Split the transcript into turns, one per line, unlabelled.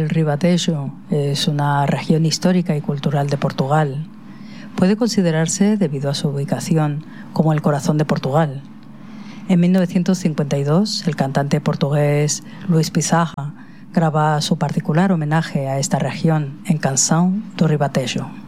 El Ribatejo es una región histórica y cultural de Portugal. Puede considerarse, debido a su ubicación, como el corazón de Portugal. En 1952, el cantante portugués Luís Pissarra graba su particular homenaje a esta región en Canção do Ribatejo.